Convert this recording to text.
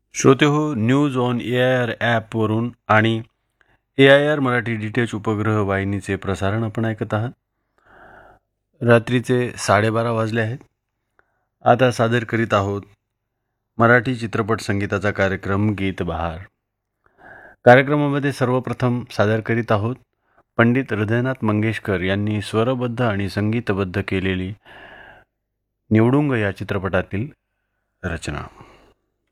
श्रोते हो, news on AIR ॲपवरून आणि AIR मराठी DTH उपग्रह वाहिनीचे प्रसारण आपण ऐकत आहात. रात्रीचे 12:30 वाजले आहेत. आता सादर करीत आहोत मराठी चित्रपट संगीताचा कार्यक्रम गीत बहार. कार्यक्रमामध्ये सर्वप्रथम सादर करीत आहोत पंडित हृदयनाथ मंगेशकर यांनी स्वरबद्ध आणि संगीतबद्ध केलेली निवडुंग या चित्रपटातील रचना.